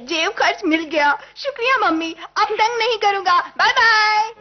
जेब खर्च मिल गया। शुक्रिया मम्मी, अब तंग नहीं करूंगा। Bye bye.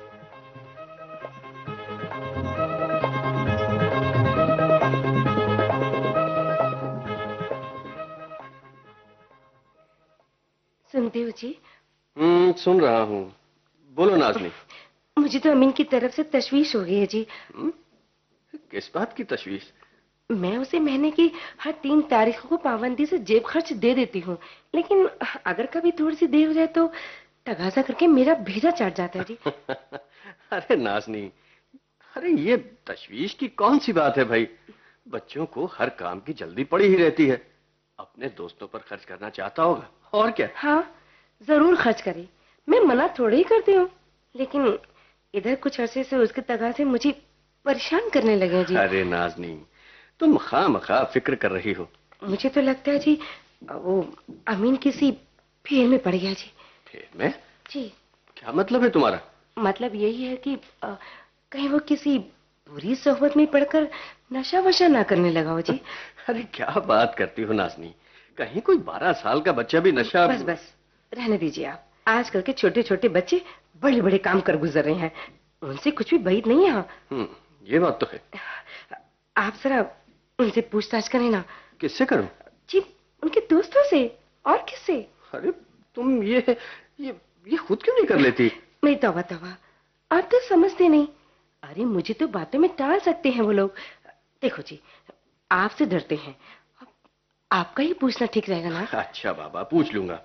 सुनते हो जी? सुन रहा हूँ। बोलो नाज़नी। मुझे तो अमीन की तरफ से तशवीश हो गई है जी। किस बात की तशवीश? मैं उसे महीने की हर 3 तारीख को पाबंदी से जेब खर्च दे देती हूँ, लेकिन अगर कभी थोड़ी सी देर हो जाए तो तगाजा करके मेरा भेजा चढ़ जाता है जी। अरे नाज़नी, अरे ये तशवीश की कौन सी बात है भाई। बच्चों को हर काम की जल्दी पड़ी ही रहती है। अपने दोस्तों पर खर्च करना चाहता होगा, और क्या। हाँ, जरूर खर्च करे, मैं मना थोड़ी ही करती हूँ, लेकिन इधर कुछ अरसे से उसके तगाजे मुझे परेशान करने लगे जी। अरे नाज़नी, तुम खामखा फिक्र कर रही हो। मुझे तो लगता है जी वो अमीन किसी फेर में पड़ गया जी। फेर में? जी। क्या मतलब है तुम्हारा? मतलब यही है कि कहीं वो किसी बुरी सोहबत में पड़कर नशा वशा ना करने लगा हो जी। अरे क्या बात करती हो नाज़नी, कहीं कोई 12 साल का बच्चा भी नशा। बस बस रहने दीजिए आप। आजकल के छोटे छोटे बच्चे बड़े बड़े काम कर गुजर रहे हैं, उनसे कुछ भी बैद नहीं है। ये बात तो है। आप जरा उनसे पूछताछ करें ना। किससे करूं? जी, उनके दोस्तों से। और किससे? अरे तुम ये खुद क्यों नहीं कर लेती? नहीं, तौबा तौबा, आप तो समझते नहीं। अरे मुझे तो बातों में टाल सकते हैं वो लोग। देखो जी, आपसे डरते हैं, आपका ही पूछना ठीक रहेगा ना। अच्छा बाबा, पूछ लूंगा।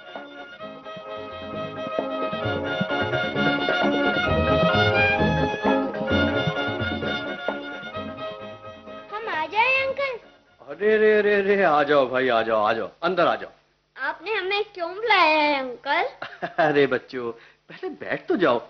हम आ जाए अंकल? अरे रे रे रे, आ जाओ भाई, आ जाओ आ जाओ, अंदर आ जाओ। आपने हमें क्यों बुलाया है अंकल? अरे बच्चों, पहले बैठ तो जाओ।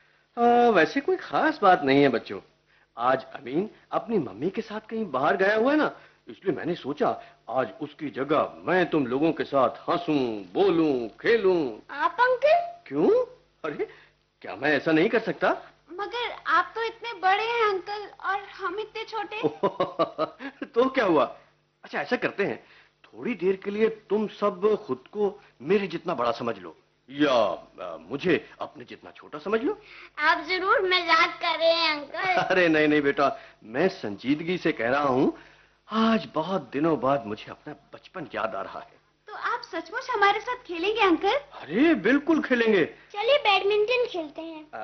वैसे कोई खास बात नहीं है बच्चों। आज अमीन अपनी मम्मी के साथ कहीं बाहर गया हुआ है ना, इसलिए मैंने सोचा आज उसकी जगह मैं तुम लोगों के साथ हंसूं, बोलूं, खेलूं। आप अंकल? क्यों? अरे क्या मैं ऐसा नहीं कर सकता? मगर आप तो इतने बड़े हैं अंकल, और हम इतने छोटे। तो क्या हुआ? अच्छा ऐसा करते हैं, थोड़ी देर के लिए तुम सब खुद को मेरे जितना बड़ा समझ लो, या मुझे अपने जितना छोटा समझ लो। आप जरूर मजाक कर रहे हैं अंकल। अरे नहीं नहीं बेटा, मैं संजीदगी से कह रहा हूँ। आज बहुत दिनों बाद मुझे अपना बचपन याद आ रहा है। तो आप सचमुच हमारे साथ खेलेंगे अंकल? अरे बिल्कुल खेलेंगे। चलिए बैडमिंटन खेलते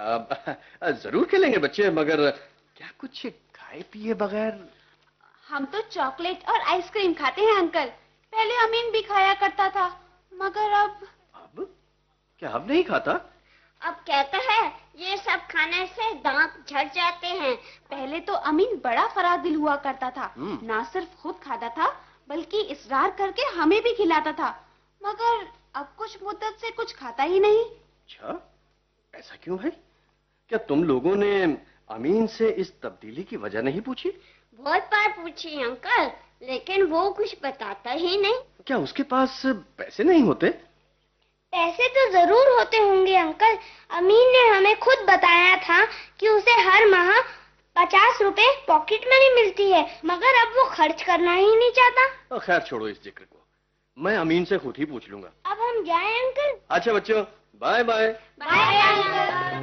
हैं। जरूर खेलेंगे बच्चे, मगर क्या कुछ खाए पिए बगैर? हम तो चॉकलेट और आइसक्रीम खाते हैं अंकल। पहले अमीन भी खाया करता था, मगर अब क्या अब नहीं खाता? अब कहता है ये सब खाने से दांत झड़ जाते हैं। पहले तो अमीन बड़ा फरादिल हुआ करता था, ना सिर्फ खुद खाता था बल्कि इसरार करके हमें भी खिलाता था, मगर अब कुछ मुद्दत से कुछ खाता ही नहीं। अच्छा, ऐसा क्यों है? क्या तुम लोगों ने अमीन से इस तब्दीली की वजह नहीं पूछी? बहुत बार पूछी अंकल, लेकिन वो कुछ बताता ही नहीं। क्या उसके पास पैसे नहीं होते? पैसे तो जरूर होते होंगे अंकल। अमीन ने हमें खुद बताया था कि उसे हर माह 50 रुपए पॉकेट मनी मिलती है, मगर अब वो खर्च करना ही नहीं चाहता। खैर छोड़ो इस जिक्र को, मैं अमीन से खुद ही पूछ लूंगा। अब हम जाएं अंकल? अच्छा बच्चों, बाय बाय। Bye uncle.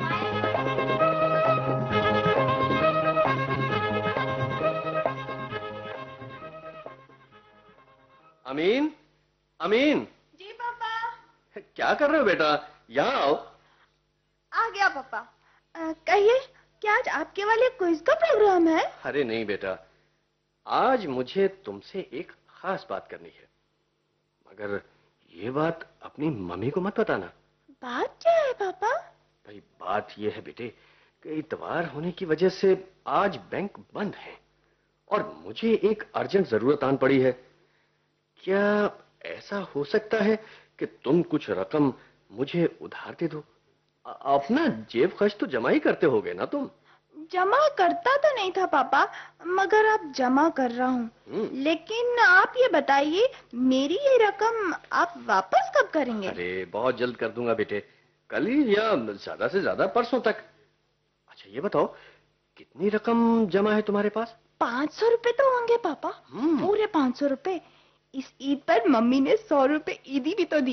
अमीन, अमीन। जी पापा। क्या कर रहे हो बेटा? यहाँ आओ। आ गया पापा। कहिए, क्या आज आपके वाले क्विज का प्रोग्राम है? अरे नहीं बेटा, आज मुझे तुमसे एक खास बात करनी है, मगर ये बात अपनी मम्मी को मत बताना। बात क्या है पापा? भाई बात ये है बेटे कि इतवार होने की वजह से आज बैंक बंद है और मुझे एक अर्जेंट जरूरत आन पड़ी है। क्या ऐसा हो सकता है कि तुम कुछ रकम मुझे उधार दे दो? अपना जेब खर्च तो जमा ही करते होगे ना तुम? जमा करता तो नहीं था पापा, मगर अब जमा कर रहा हूँ। लेकिन आप ये बताइए, मेरी ये रकम आप वापस कब करेंगे? अरे बहुत जल्द कर दूंगा बेटे, कल ही या ज्यादा से ज्यादा परसों तक। अच्छा ये बताओ, कितनी रकम जमा है तुम्हारे पास? 500 रुपए तो होंगे पापा, पूरे 500 रुपए। इस ईद पर मम्मी ने 100 रुपए ईदी भी तो दी।